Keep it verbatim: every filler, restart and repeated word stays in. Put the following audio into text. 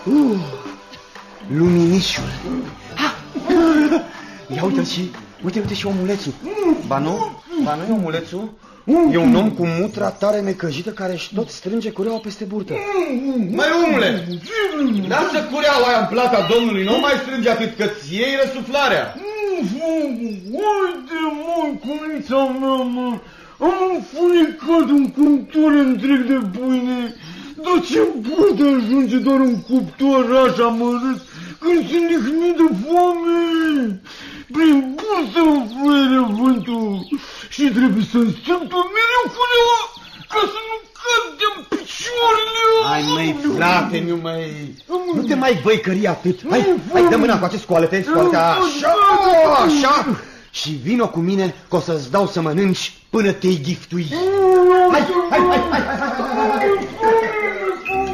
Uh, luminișul. Ha! Ia uite și, uite, uite și omulețul. Ba nu? Ba nu e omulețul? E un om cu mutra tare necăjită care își tot strânge cureaua peste burtă. Măi, omule, lasă cureaua aia în plata domnului, nu mai strânge atât că ți iei răsuflarea. Uite, mă, cunița mea, mă, am înfunecat un cuptor întreg de pâine. Dar ce poate ajunge doar un cuptor așa mărât când se nihnit de foame? Prin bursă mă fluie vântul și trebuie să-mi strâmtă mereu cureaua ca să nu cad de-n picioarele. Hai, măi, frate, nu mai... Nu te mai băicări atât. Hai, hai, dă mâna cu acest scoalete, scoalete, așa, așa. Și vino cu mine că o să-ți dau să mănânci până te-i giftui. Hai, hai, hai, hai, hai, hai, hai, hai.